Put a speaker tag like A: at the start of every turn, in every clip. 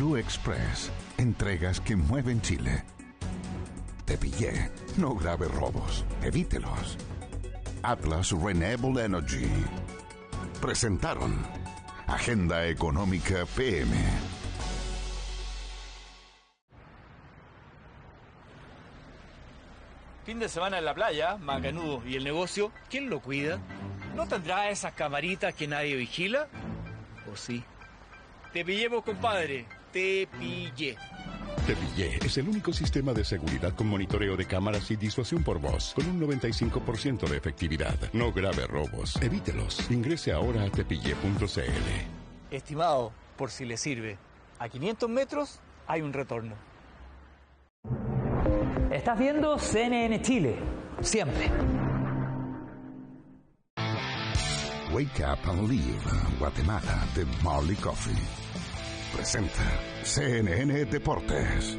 A: Blue Express. Entregas que mueven Chile. Te pillé. No grave robos. Evítelos. Atlas Renewable Energy. Presentaron Agenda Económica PM.
B: Fin de semana en la playa, Macanudo. ¿Y el negocio? ¿Quién lo cuida? ¿No tendrá esas camaritas que nadie vigila? ¿O sí? Te pillemos, compadre. Te pillé.
C: Te Pillé es el único sistema de seguridad con monitoreo de cámaras y disuasión por voz, con un 95% de efectividad. No grave robos. Evítelos. Ingrese ahora a tepillé.cl.
B: Estimado, por si le sirve, a 500 metros hay un retorno.
D: Estás viendo CNN Chile, siempre.
A: Wake Up and Live, Guatemala, de Marley Coffee. Presenta CNN Deportes.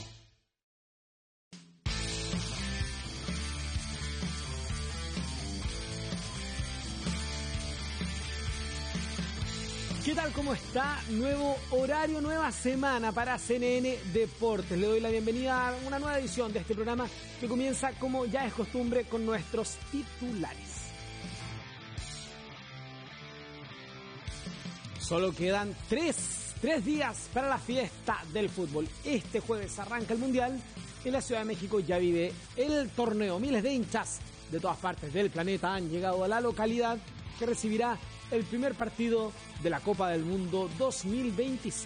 E: ¿Qué tal? ¿Cómo está? Nuevo horario, nueva semana para CNN Deportes. Le doy la bienvenida a una nueva edición de este programa que comienza, como ya es costumbre, con nuestros titulares. Solo quedan tres días para la fiesta del fútbol. Este jueves arranca el Mundial. En la Ciudad de México ya vive el torneo. Miles de hinchas de todas partes del planeta han llegado a la localidad que recibirá el primer partido de la Copa del Mundo 2026.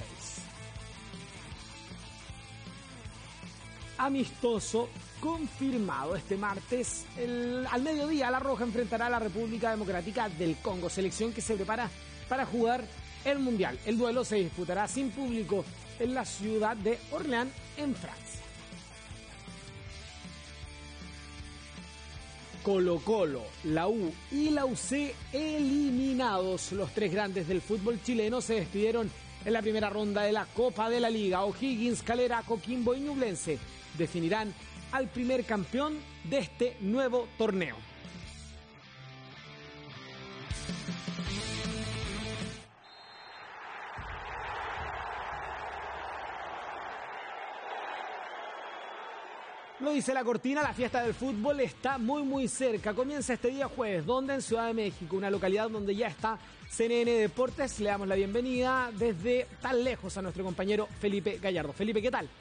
E: Amistoso confirmado este martes. Al mediodía, La Roja enfrentará a la República Democrática del Congo, selección que se prepara para jugar el Mundial. El duelo se disputará sin público en la ciudad de Orléans, en Francia. Colo-Colo, la U y la UC eliminados. Los tres grandes del fútbol chileno se despidieron en la primera ronda de la Copa de la Liga. O'Higgins, Calera, Coquimbo y Ñublense definirán al primer campeón de este nuevo torneo. Lo dice la cortina, la fiesta del fútbol está muy cerca. Comienza este día jueves, donde en Ciudad de México, una localidad donde ya está CNN Deportes. Le damos la bienvenida desde tan lejos a nuestro compañero Felipe Gallardo. Felipe, ¿qué tal?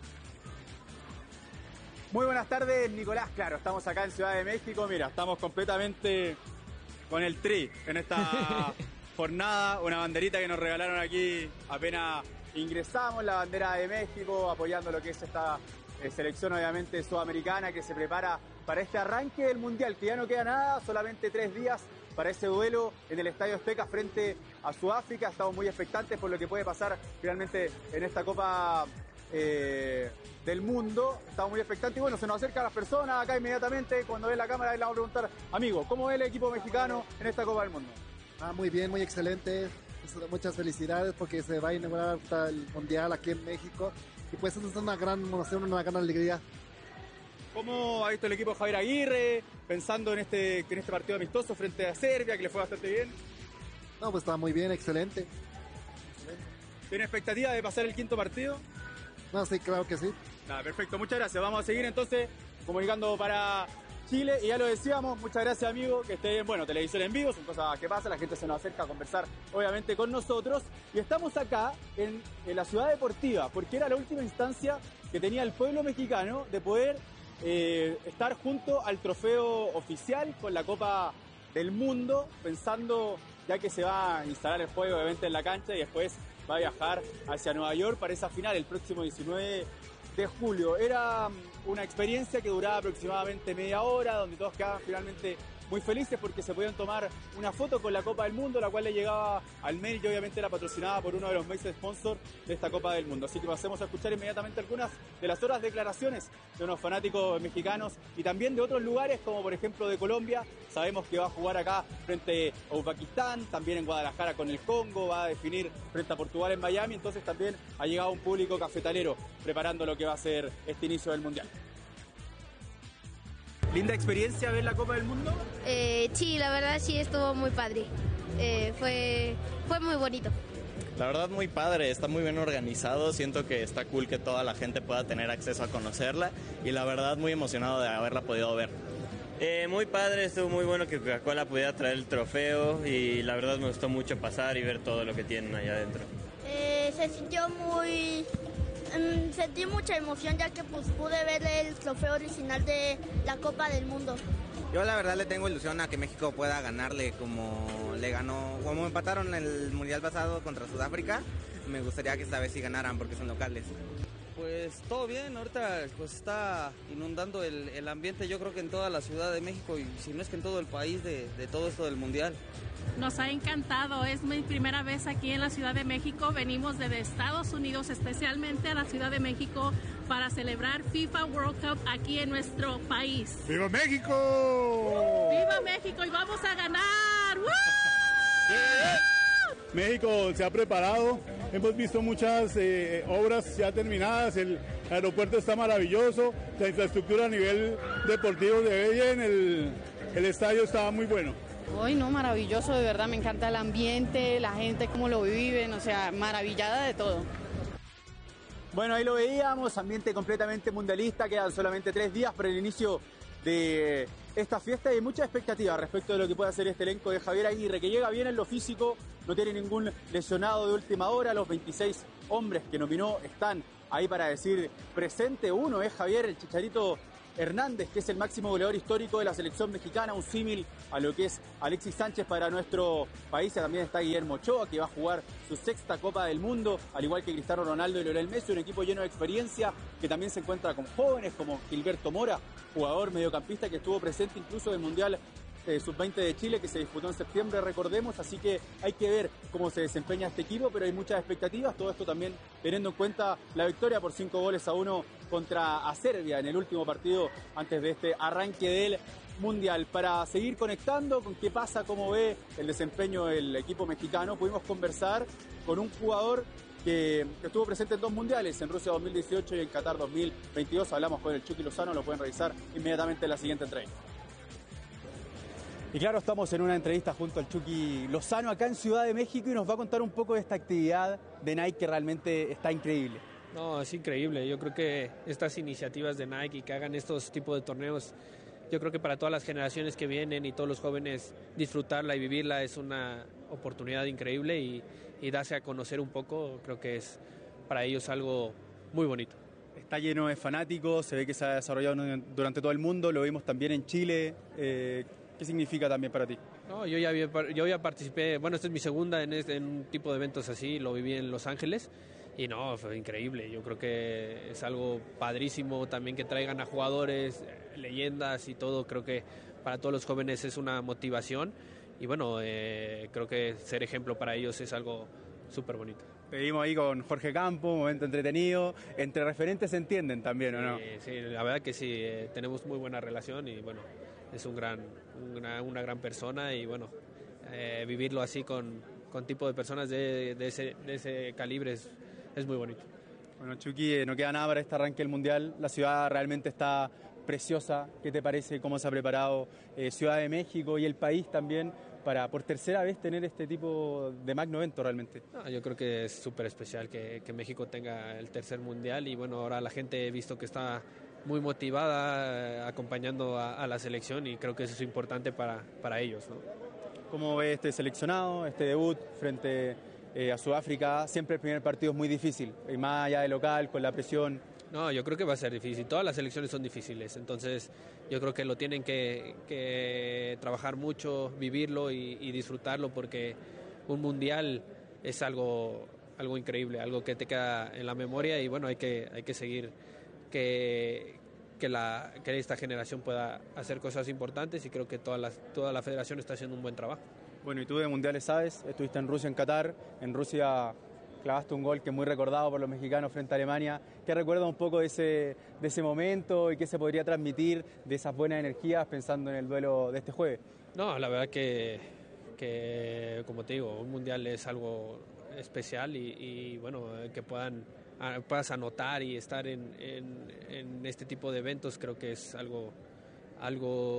F: Muy buenas tardes, Nicolás. Claro, estamos acá en Ciudad de México. Mira, estamos completamente con el tri en esta jornada. Una banderita que nos regalaron aquí apenas ingresamos, la bandera de México, apoyando lo que es esta selección obviamente sudamericana que se prepara para este arranque del Mundial, que ya no queda nada, solamente 3 días para ese duelo en el Estadio Azteca frente a Sudáfrica. Estamos muy expectantes por lo que puede pasar finalmente en esta Copa del Mundo. Estamos muy expectantes y bueno, se nos acercan las personas acá inmediatamente. Cuando ve la cámara le vamos a preguntar, amigo, ¿cómo ve el equipo mexicano en esta Copa del Mundo?
G: Muy bien, muy excelente. Muchas felicidades porque se va a inaugurar el Mundial aquí en México. Y pues eso es una gran emoción, una gran alegría.
F: ¿Cómo ha visto el equipo de Javier Aguirre pensando en este partido amistoso frente a Serbia, que le fue bastante bien?
G: No, pues está muy bien, excelente.
F: ¿Tiene expectativa de pasar el 5º partido?
G: No, sí, claro que sí.
F: Perfecto, muchas gracias. Vamos a seguir entonces comunicando para Chile, y ya lo decíamos, muchas gracias amigo, que esté bien. Bueno, televisión en vivo, son cosas que pasan, la gente se nos acerca a conversar obviamente con nosotros, y estamos acá en la ciudad deportiva, porque era la última instancia que tenía el pueblo mexicano de poder estar junto al trofeo oficial con la Copa del Mundo, pensando ya que se va a instalar el juego obviamente en la cancha y después va a viajar hacia Nueva York para esa final el próximo 19 de julio. Era una experiencia que duraba aproximadamente media hora, donde todos quedaban finalmente muy felices porque se podían tomar una foto con la Copa del Mundo, la cual le llegaba al mail y obviamente era patrocinada por uno de los meses sponsors de esta Copa del Mundo. Así que pasemos a escuchar inmediatamente algunas de las otras declaraciones de unos fanáticos mexicanos y también de otros lugares, como por ejemplo de Colombia. Sabemos que va a jugar acá frente a Uzbekistán, también en Guadalajara con el Congo, va a definir frente a Portugal en Miami, entonces también ha llegado un público cafetalero preparando lo que va a ser este inicio del Mundial. ¿Linda experiencia ver la Copa del Mundo?
H: Sí, la verdad sí estuvo muy padre. Fue muy bonito. La verdad muy padre, está muy bien organizado, siento que está cool que toda la gente pueda tener acceso a conocerla y la verdad muy emocionado de haberla podido ver.
I: Muy padre, estuvo muy bueno que Coca-Cola pudiera traer el trofeo y la verdad me gustó mucho pasar y ver todo lo que tienen allá adentro.
J: Se sintió sentí mucha emoción ya que pues pude ver el trofeo original de la Copa del Mundo.
K: Yo la verdad le tengo ilusión a que México pueda ganarle como empataron el Mundial pasado contra Sudáfrica. Me gustaría que esta vez sí ganaran porque son locales.
L: Pues todo bien, ahorita pues está inundando el ambiente, yo creo que en toda la Ciudad de México y si no es que en todo el país de todo esto del Mundial.
M: Nos ha encantado, es mi primera vez aquí en la Ciudad de México, venimos desde Estados Unidos especialmente a la Ciudad de México para celebrar FIFA World Cup aquí en nuestro país.
N: ¡Viva México!
M: ¡Viva México y vamos a ganar! ¡Woo!
N: México se ha preparado, hemos visto muchas obras ya terminadas, el aeropuerto está maravilloso, la infraestructura a nivel deportivo se ve bien, el estadio está muy bueno.
O: Hoy no, maravilloso, de verdad, me encanta el ambiente, la gente, cómo lo viven, o sea, maravillada de todo.
F: Bueno, ahí lo veíamos, ambiente completamente mundialista, quedan solamente 3 días para el inicio de esta fiesta y hay mucha expectativa respecto de lo que puede hacer este elenco de Javier Aguirre, que llega bien en lo físico, no tiene ningún lesionado de última hora, los 26 hombres que nominó están ahí para decir presente. Uno es Javier el Chicharito Hernández, que es el máximo goleador histórico de la selección mexicana, un símil a lo que es Alexis Sánchez para nuestro país. También está Guillermo Ochoa, que va a jugar su 6ª Copa del Mundo, al igual que Cristiano Ronaldo y Lionel Messi, un equipo lleno de experiencia que también se encuentra con jóvenes como Gilberto Mora, jugador mediocampista que estuvo presente incluso en el Mundial Sub-20 de Chile que se disputó en septiembre, recordemos, así que hay que ver cómo se desempeña este equipo, pero hay muchas expectativas, todo esto también teniendo en cuenta la victoria por 5-1 contra Serbia en el último partido antes de este arranque del Mundial. Para seguir conectando con qué pasa, cómo ve el desempeño del equipo mexicano, pudimos conversar con un jugador que estuvo presente en 2 mundiales, en Rusia 2018 y en Qatar 2022, hablamos con el Chucky Lozano, lo pueden revisar inmediatamente en la siguiente entrevista. Y claro, estamos en una entrevista junto al Chucky Lozano acá en Ciudad de México y nos va a contar un poco de esta actividad de Nike que realmente está increíble.
P: No, es increíble. Yo creo que estas iniciativas de Nike y que hagan estos tipos de torneos, yo creo que para todas las generaciones que vienen y todos los jóvenes disfrutarla y vivirla es una oportunidad increíble y darse a conocer un poco, creo que es para ellos algo muy bonito.
F: Está lleno de fanáticos, se ve que se ha desarrollado durante todo el mundo, lo vimos también en Chile. ¿Qué significa también para ti?
P: No, yo ya participé, bueno, esta es mi segunda en un tipo de eventos así, lo viví en Los Ángeles y no, fue increíble. Yo creo que es algo padrísimo también que traigan a jugadores, leyendas y todo. Creo que para todos los jóvenes es una motivación y bueno, creo que ser ejemplo para ellos es algo súper bonito.
F: Te vimos ahí con Jorge Campo, un momento entretenido. Entre referentes se entienden también, ¿o no?
P: Sí, la verdad que sí, tenemos muy buena relación y bueno, es una gran persona y bueno, vivirlo así con tipo de personas de ese calibre es muy bonito.
F: Bueno, Chucky, no queda nada para este arranque del Mundial. La ciudad realmente está preciosa. ¿Qué te parece? ¿Cómo se ha preparado Ciudad de México y el país también para por tercera vez tener este tipo de magno evento realmente?
P: No, yo creo que es súper especial que México tenga el tercer Mundial y bueno, ahora la gente he visto que está muy motivada acompañando a la selección y creo que eso es importante para ellos, ¿no?
F: ¿Cómo ve este seleccionado, este debut frente a Sudáfrica? Siempre el primer partido es muy difícil, y más allá de local, con la presión.
P: No, yo creo que va a ser difícil. Todas las selecciones son difíciles, entonces yo creo que lo tienen que trabajar mucho, vivirlo y disfrutarlo porque un mundial es algo increíble, algo que te queda en la memoria y bueno, hay que seguir que esta generación pueda hacer cosas importantes y creo que toda la federación está haciendo un buen trabajo.
F: Bueno, y tú de mundiales sabes, estuviste en Rusia, en Qatar, en Rusia clavaste un gol que es muy recordado por los mexicanos frente a Alemania. ¿Qué recuerdas un poco de ese momento y qué se podría transmitir de esas buenas energías pensando en el duelo de este jueves?
P: No, la verdad que como te digo, un mundial es algo especial y bueno, que puedas anotar y estar en este tipo de eventos creo que es algo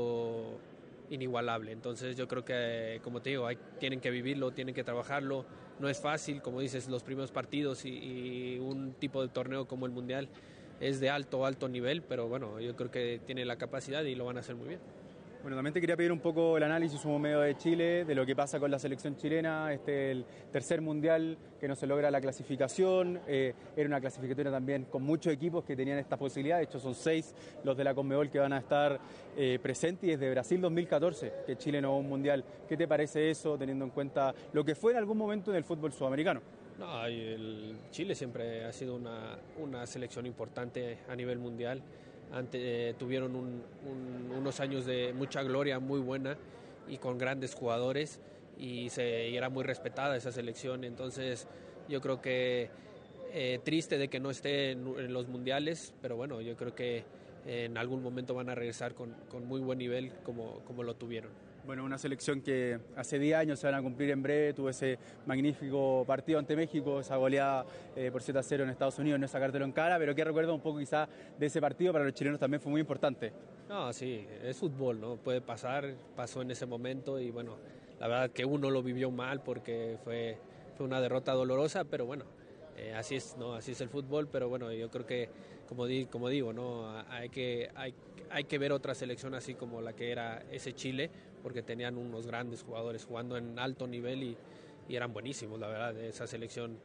P: inigualable. Entonces yo creo que, como te digo, tienen que vivirlo, tienen que trabajarlo no es fácil, como dices, los primeros partidos y un tipo de torneo como el Mundial es de alto nivel, pero bueno, yo creo que tiene la capacidad y lo van a hacer muy bien.
F: Bueno, también te quería pedir un poco el análisis como medio de Chile, de lo que pasa con la selección chilena, el tercer mundial que no se logra la clasificación, era una clasificatoria también con muchos equipos que tenían esta posibilidad, de hecho son 6 los de la Conmebol que van a estar presentes y desde Brasil 2014 que Chile no va a un mundial. ¿Qué te parece eso teniendo en cuenta lo que fue en algún momento en el fútbol sudamericano?
P: No, Chile siempre ha sido una selección importante a nivel mundial. Tuvieron unos años de mucha gloria, muy buena y con grandes jugadores y era muy respetada esa selección. Entonces yo creo que triste de que no esté en los mundiales, pero bueno, yo creo que en algún momento van a regresar con muy buen nivel como lo tuvieron.
F: Bueno, una selección que hace 10 años se van a cumplir en breve, tuvo ese magnífico partido ante México, esa goleada por 7-0 en Estados Unidos, no es sacártelo en cara, pero ¿qué recuerdo un poco quizá de ese partido? Para los chilenos también fue muy importante.
P: No, sí, es fútbol, ¿no? Puede pasar, pasó en ese momento y bueno, la verdad que uno lo vivió mal porque fue una derrota dolorosa, pero bueno, así es, ¿no? Así es el fútbol, pero bueno, yo creo que como digo, ¿no? Hay que ver otra selección así como la que era ese Chile, porque tenían unos grandes jugadores jugando en alto nivel y eran buenísimos, la verdad. Esa selección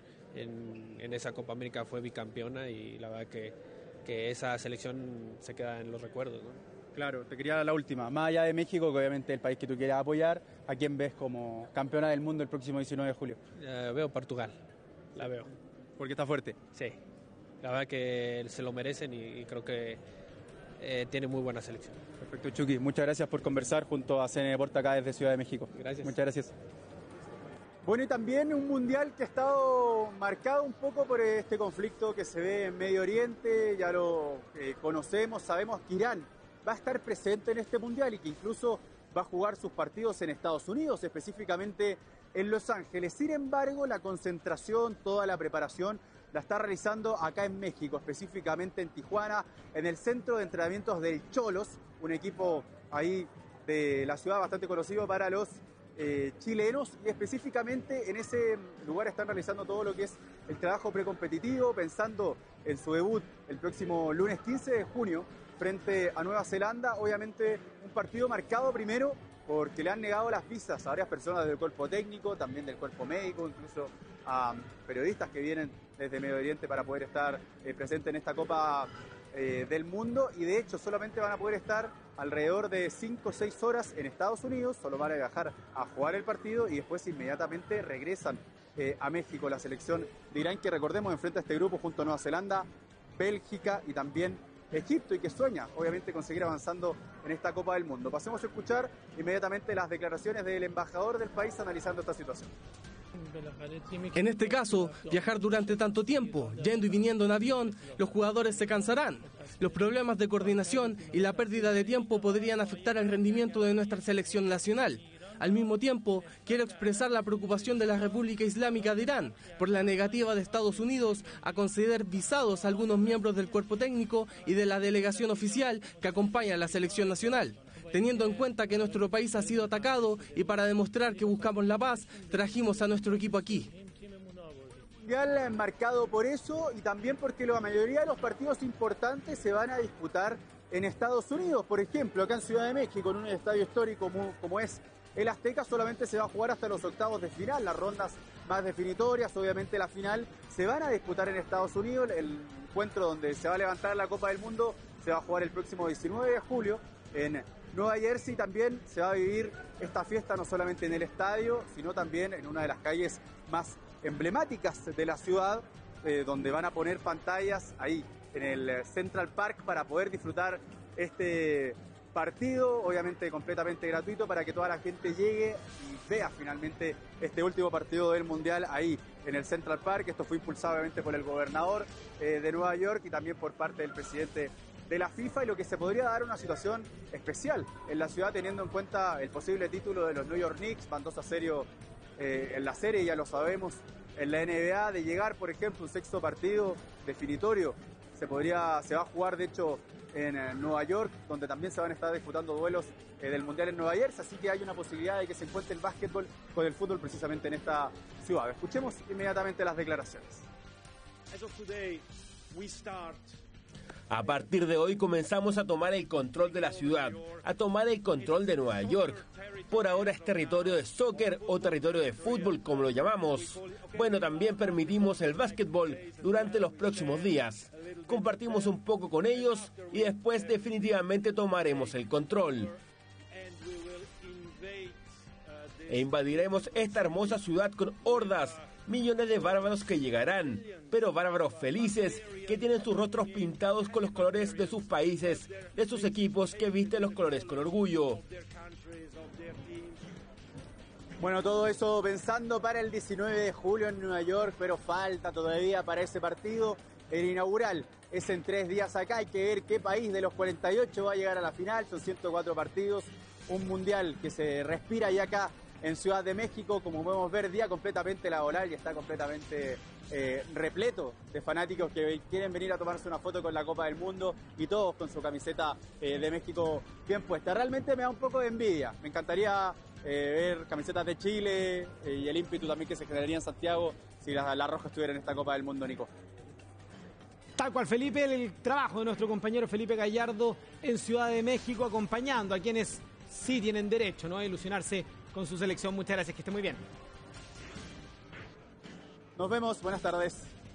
P: en esa Copa América fue bicampeona y la verdad que esa selección se queda en los recuerdos, ¿no?
F: Claro, te quería la última. Más allá de México, que obviamente es el país que tú quieres apoyar, ¿a quién ves como campeona del mundo el próximo 19 de julio?
P: Veo Portugal, la veo.
F: ¿Porque está fuerte?
P: Sí, la verdad que se lo merecen y creo que tiene muy buena selección.
F: Perfecto, Chucky. Muchas gracias por conversar junto a CN Deportes acá desde Ciudad de México.
P: Gracias.
F: Muchas gracias. Bueno, y también un mundial que ha estado marcado un poco por este conflicto que se ve en Medio Oriente, ya lo conocemos, sabemos que Irán va a estar presente en este mundial y que incluso va a jugar sus partidos en Estados Unidos, específicamente en Los Ángeles. Sin embargo, la concentración, toda la preparación la está realizando acá en México, específicamente en Tijuana, en el centro de entrenamientos del Xolos, un equipo ahí de la ciudad bastante conocido para los chilenos, y específicamente en ese lugar están realizando todo lo que es el trabajo precompetitivo, pensando en su debut el próximo lunes 15 de junio frente a Nueva Zelanda. Obviamente un partido marcado primero porque le han negado las visas a varias personas del cuerpo técnico, también del cuerpo médico, incluso a periodistas que vienen desde Medio Oriente para poder estar presentes en esta Copa del Mundo, y de hecho solamente van a poder estar alrededor de 5 o 6 horas en Estados Unidos, solo van a viajar a jugar el partido y después inmediatamente regresan a México. La selección de Irán, que recordemos enfrenta a este grupo junto a Nueva Zelanda, Bélgica y también Egipto, y que sueña obviamente con seguir avanzando en esta Copa del Mundo. Pasemos a escuchar inmediatamente las declaraciones del embajador del país analizando esta situación.
Q: En este caso, viajar durante tanto tiempo, yendo y viniendo en avión, los jugadores se cansarán. Los problemas de coordinación y la pérdida de tiempo podrían afectar el rendimiento de nuestra selección nacional. Al mismo tiempo, quiero expresar la preocupación de la República Islámica de Irán por la negativa de Estados Unidos a conceder visados a algunos miembros del cuerpo técnico y de la delegación oficial que acompaña a la selección nacional. Teniendo en cuenta que nuestro país ha sido atacado y para demostrar que buscamos la paz, trajimos a nuestro equipo aquí.
F: Mundial marcado por eso y también porque la mayoría de los partidos importantes se van a disputar en Estados Unidos. Por ejemplo, acá en Ciudad de México, en un estadio histórico como es el Azteca, solamente se va a jugar hasta los octavos de final. Las rondas más definitorias, obviamente la final, se van a disputar en Estados Unidos. El encuentro donde se va a levantar la Copa del Mundo se va a jugar el próximo 19 de julio en Nueva Jersey. También se va a vivir esta fiesta no solamente en el estadio, sino también en una de las calles más emblemáticas de la ciudad, donde van a poner pantallas ahí en el Central Park para poder disfrutar este partido, obviamente completamente gratuito, para que toda la gente llegue y vea finalmente este último partido del Mundial ahí en el Central Park. Esto fue impulsado obviamente por el gobernador de Nueva York y también por parte del presidente de la FIFA, y lo que se podría dar una situación especial en la ciudad teniendo en cuenta el posible título de los New York Knicks. Van 2-0 en la serie, ya lo sabemos, en la NBA, de llegar por ejemplo un sexto partido definitorio. Se va a jugar de hecho en Nueva York, donde también se van a estar disputando duelos del Mundial en Nueva Jersey, así que hay una posibilidad de que se encuentre el básquetbol con el fútbol precisamente en esta ciudad. Escuchemos inmediatamente las declaraciones.
R: A partir de hoy comenzamos a tomar el control de la ciudad, a tomar el control de Nueva York. Por ahora es territorio de soccer o territorio de fútbol, como lo llamamos. Bueno, también permitimos el básquetbol durante los próximos días. Compartimos un poco con ellos y después definitivamente tomaremos el control. E invadiremos esta hermosa ciudad con hordas, millones de bárbaros que llegarán, pero bárbaros felices que tienen sus rostros pintados con los colores de sus países, de sus equipos que visten los colores con orgullo.
F: Bueno, todo eso pensando para el 19 de julio en Nueva York, pero falta todavía para ese partido. El inaugural es en 3 días acá, hay que ver qué país de los 48 va a llegar a la final, son 104 partidos, un mundial que se respira ya acá en Ciudad de México, como podemos ver, día completamente laboral y está completamente repleto de fanáticos que quieren venir a tomarse una foto con la Copa del Mundo y todos con su camiseta de México bien puesta. Realmente me da un poco de envidia, me encantaría ver camisetas de Chile y el ímpetu también que se generaría en Santiago si la Roja estuviera en esta Copa del Mundo, Nico.
E: Tal cual, Felipe, el trabajo de nuestro compañero Felipe Gallardo en Ciudad de México, acompañando a quienes sí tienen derecho, ¿no?, a ilusionarse con su selección. Muchas gracias, que esté muy bien.
F: Nos vemos, buenas tardes.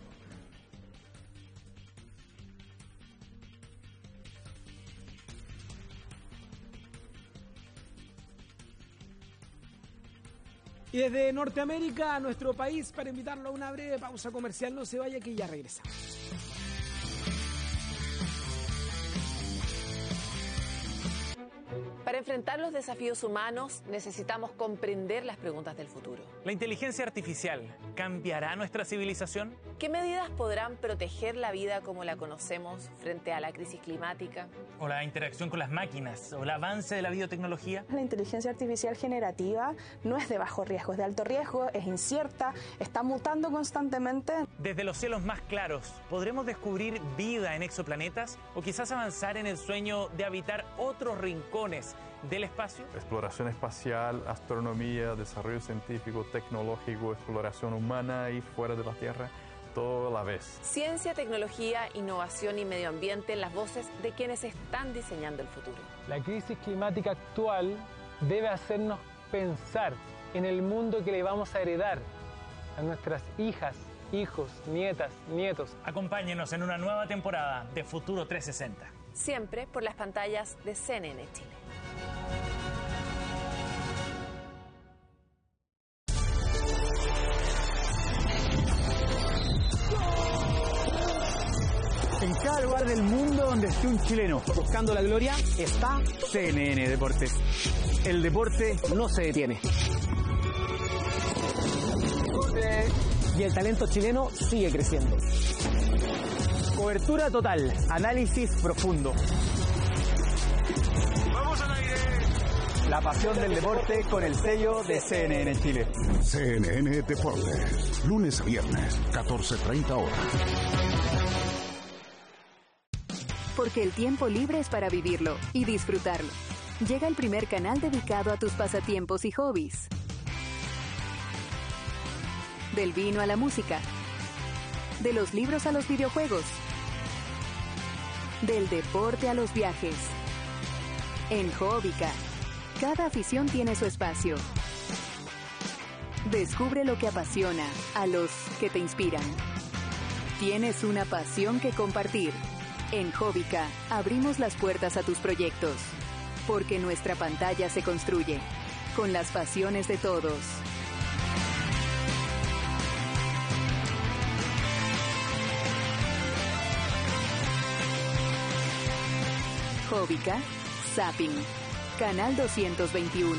E: Y desde Norteamérica a nuestro país, para invitarlo a una breve pausa comercial, no se vaya que ya regresamos.
S: Para enfrentar los desafíos humanos necesitamos comprender las preguntas del futuro.
T: ¿La inteligencia artificial cambiará nuestra civilización?
S: ¿Qué medidas podrán proteger la vida como la conocemos frente a la crisis climática?
T: ¿O la interacción con las máquinas? ¿O el avance de la biotecnología?
U: La inteligencia artificial generativa no es de bajo riesgo, es de alto riesgo, es incierta, está mutando constantemente.
T: Desde los cielos más claros, ¿podremos descubrir vida en exoplanetas? ¿O quizás avanzar en el sueño de habitar otros rincones del espacio?
V: Exploración espacial, astronomía, desarrollo científico, tecnológico, exploración humana y fuera de la Tierra, todo a la vez.
S: Ciencia, tecnología, innovación y medio ambiente, las voces de quienes están diseñando el futuro.
W: La crisis climática actual debe hacernos pensar en el mundo que le vamos a heredar a nuestras hijas, hijos, nietas, nietos.
T: Acompáñenos en una nueva temporada de Futuro 360.
S: Siempre por las pantallas de CNN Chile.
X: En cada lugar del mundo donde esté un chileno buscando la gloria está CNN Deportes. El deporte no se detiene.
E: Y el talento chileno sigue creciendo.
X: Cobertura total, análisis profundo.
T: ¡Vamos al aire!
X: La pasión del deporte con el sello de CNN Chile.
A: CNN Deportes, lunes a viernes, 14:30 horas.
Y: Porque el tiempo libre es para vivirlo y disfrutarlo. Llega el primer canal dedicado a tus pasatiempos y hobbies. Del vino a la música. De los libros a los videojuegos. Del deporte a los viajes. En Hobbica, cada afición tiene su espacio. Descubre lo que apasiona a los que te inspiran. Tienes una pasión que compartir. En Hobbica abrimos las puertas a tus proyectos, porque nuestra pantalla se construye con las pasiones de todos. Hobbica, Zapping, Canal 221.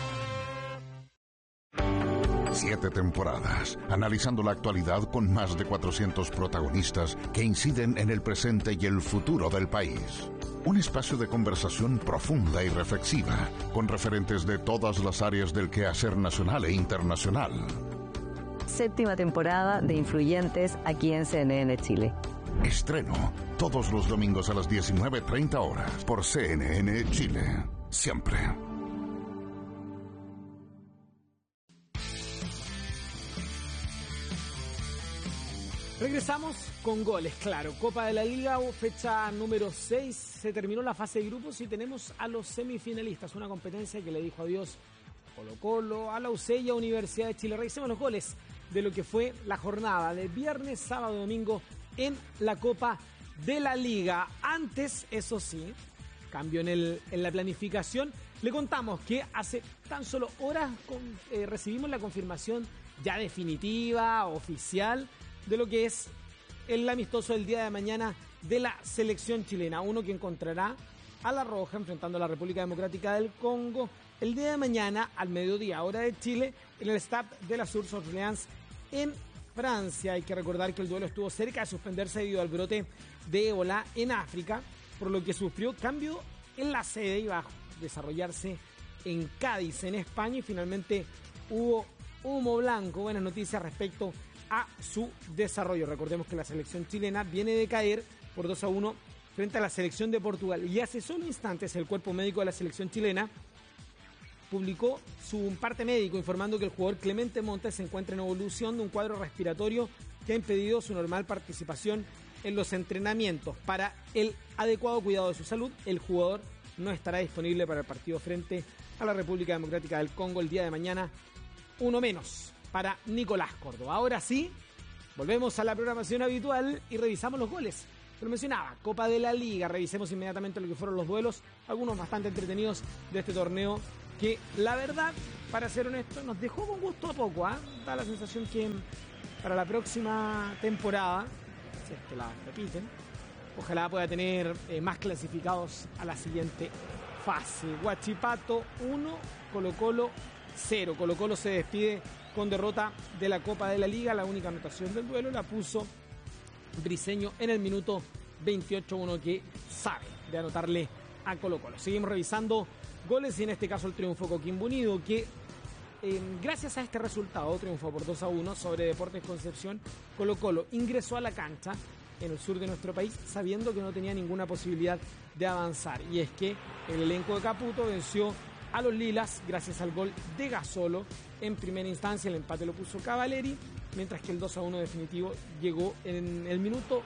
A: 7 temporadas, analizando la actualidad con más de 400 protagonistas que inciden en el presente y el futuro del país. Un espacio de conversación profunda y reflexiva, con referentes de todas las áreas del quehacer nacional e internacional.
Z: 7ª temporada de Influyentes aquí en CNN Chile.
A: Estreno todos los domingos a las 19:30 horas por CNN Chile. Siempre.
E: Regresamos con goles, claro. Copa de la Liga, fecha número 6. Se terminó la fase de grupos y tenemos a los semifinalistas. Una competencia que le dijo adiós Colo-Colo, a la UC y a Universidad de Chile. Revisemos los goles de lo que fue la jornada de viernes, sábado y domingo en la Copa de la Liga. Antes, eso sí, cambio en la planificación. Le contamos que hace tan solo horas recibimos la confirmación ya definitiva, oficial, de lo que es el amistoso del día de mañana de la selección chilena. Uno que encontrará a La Roja enfrentando a la República Democrática del Congo el día de mañana al mediodía, hora de Chile, en el Stade de la Source Orleans en Francia. Hay que recordar que el duelo estuvo cerca de suspenderse debido al brote de ébola en África, por lo que sufrió cambio en la sede. Iba a desarrollarse en Cádiz, en España, y finalmente hubo humo blanco. Buenas noticias respecto a su desarrollo. Recordemos que la selección chilena viene de caer por 2-1 frente a la selección de Portugal, y hace solo instantes el cuerpo médico de la selección chilena publicó su parte médico informando que el jugador Clemente Montes se encuentra en evolución de un cuadro respiratorio que ha impedido su normal participación en los entrenamientos. Para el adecuado cuidado de su salud, el jugador no estará disponible para el partido frente a la República Democrática del Congo el día de mañana. Uno menos para Nicolás Córdoba. Ahora sí, volvemos a la programación habitual y revisamos los goles. Lo mencionaba, Copa de la Liga. Revisemos inmediatamente lo que fueron los duelos, algunos bastante entretenidos de este torneo, que la verdad, para ser honesto, nos dejó con gusto a poco. Da la sensación que para la próxima temporada, si es que la repiten, ojalá pueda tener más clasificados a la siguiente fase. Huachipato 1, Colo-Colo 0. Colo-Colo se despide con derrota de la Copa de la Liga. La única anotación del duelo la puso Briseño en el minuto 28, uno que sabe de anotarle a Colo-Colo. Seguimos revisando goles y en este caso el triunfo Coquimbo Unido, que gracias a este resultado, triunfo por 2-1 sobre Deportes Concepción, Colo-Colo ingresó a la cancha en el sur de nuestro país sabiendo que no tenía ninguna posibilidad de avanzar, y es que el elenco de Caputo venció a los Lilas gracias al gol de Gasolo en primera instancia. El empate lo puso Cavaleri, mientras que el 2-1 definitivo llegó en el minuto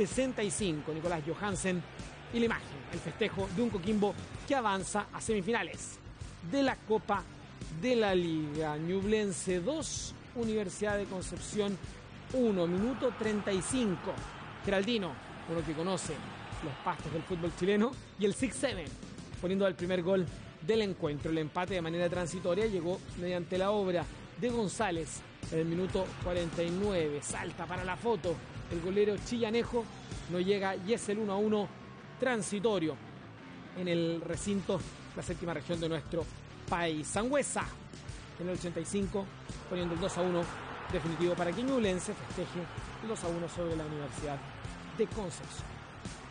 E: 65. Nicolás Johansen y la imagen, el festejo de un Coquimbo que avanza a semifinales de la Copa de la Liga. Ñublense 2, Universidad de Concepción 1, minuto 35. Geraldino, uno que conoce los pastos del fútbol chileno, y el 6-7 poniendo el primer gol del encuentro. El empate de manera transitoria llegó mediante la obra de González en el minuto 49. Salta para la foto el golero Chillanejo, no llega y es el 1-1 transitorio en el recinto, la séptima región de nuestro país. Sangüesa en el 85 poniendo el 2-1 definitivo para que Ñublense festeje el 2-1 sobre la Universidad de Concepción.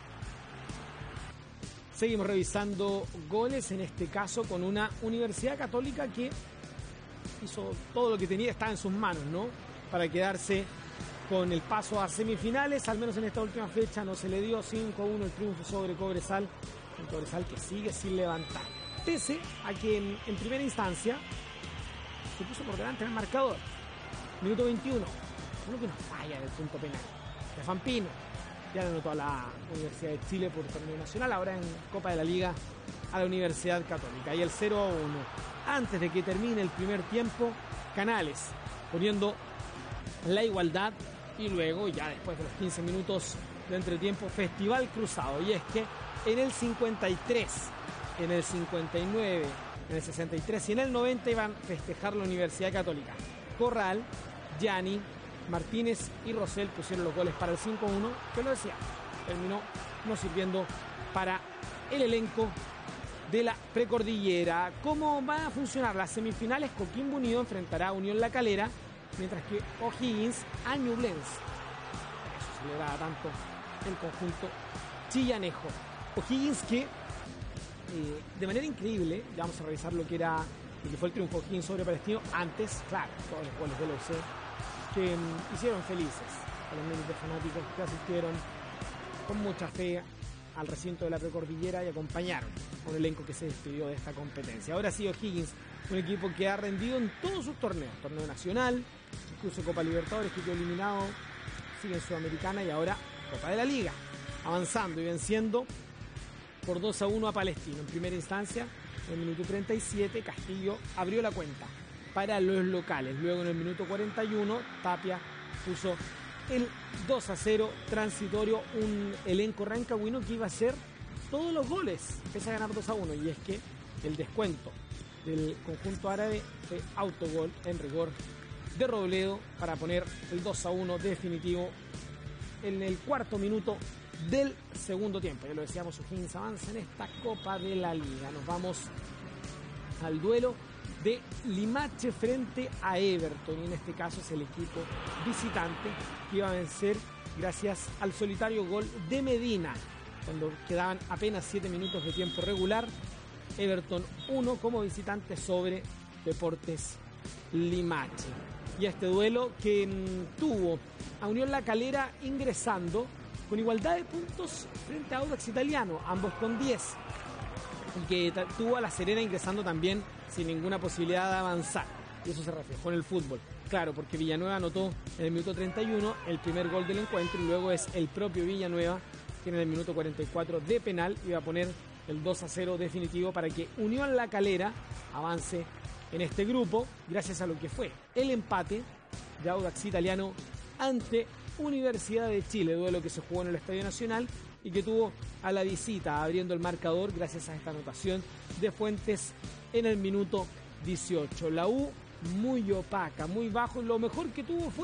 E: Seguimos revisando goles, en este caso con una Universidad Católica que hizo todo lo que tenía, estaba en sus manos, ¿no?, para quedarse con el paso a semifinales. Al menos en esta última fecha no se le dio. 5-1 el triunfo sobre Cobresal, un Cobresal que sigue sin levantar, pese a que en primera instancia se puso por delante en el marcador. Minuto 21, uno que nos falla del punto penal. Stefan Pino ya le anotó a la Universidad de Chile por torneo nacional, ahora en Copa de la Liga a la Universidad Católica. Y el 0-1, antes de que termine el primer tiempo, Canales poniendo la igualdad, y luego ya después de los 15 minutos de entretiempo, festival cruzado. Y es que en el 53, en el 59, en el 63 y en el 90 iban a festejar la Universidad Católica. Corral, Gianni, Martínez y Rosell pusieron los goles para el 5-1, que lo decía, terminó no sirviendo para el elenco de la precordillera. ¿Cómo van a funcionar las semifinales? Coquimbo Unido enfrentará a Unión La Calera, mientras que O'Higgins a Ñublense. Eso celebraba tanto el conjunto chillanejo. O'Higgins que de manera increíble, ya vamos a revisar lo que fue el triunfo O'Higgins sobre Palestino. Antes, claro, todos los goles de la UC que hicieron felices a los miles de fanáticos que asistieron con mucha fe al recinto de la Precordillera y acompañaron a un elenco que se despidió de esta competencia. Ahora sí, O'Higgins, un equipo que ha rendido en todos sus torneos, torneo nacional, incluso Copa Libertadores, que quedó eliminado, sigue en Sudamericana y ahora Copa de la Liga, avanzando y venciendo por 2-1 a Palestino. En primera instancia, en el minuto 37, Castillo abrió la cuenta para los locales. Luego en el minuto 41, Tapia puso el 2-0 transitorio, un elenco rancagüino que iba a hacer todos los goles, pese a ganar 2-1, y es que el descuento del conjunto árabe fue autogol en rigor de Robledo para poner el 2-1 definitivo en el cuarto minuto del segundo tiempo. Ya lo decíamos, O'Higgins avanza en esta Copa de la Liga. Nos vamos al duelo de Limache frente a Everton, y en este caso es el equipo visitante que iba a vencer gracias al solitario gol de Medina cuando quedaban apenas 7 minutos de tiempo regular. Everton 1 como visitante sobre Deportes Limache. Y a este duelo que tuvo a Unión La Calera ingresando con igualdad de puntos frente a Audax Italiano, ambos con 10, y que tuvo a La Serena ingresando también sin ninguna posibilidad de avanzar, y eso se reflejó en el fútbol, claro, porque Villanueva anotó en el minuto 31 el primer gol del encuentro, y luego es el propio Villanueva que en el minuto 44 de penal iba a poner el 2-0 definitivo para que Unión La Calera avance en este grupo, gracias a lo que fue el empate de Audax Italiano ante Universidad de Chile, duelo que se jugó en el Estadio Nacional y que tuvo a la visita abriendo el marcador gracias a esta anotación de Fuentes en el minuto 18. La U muy opaca, muy bajo, lo mejor que tuvo fue